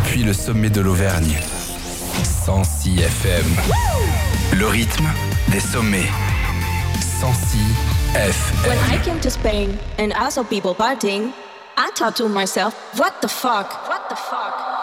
depuis le sommet de l'Auvergne. 106 FM. Le rythme des sommets. 106 FM. When I came to Spain and I saw people partying, I thought to myself, what the fuck? What the fuck?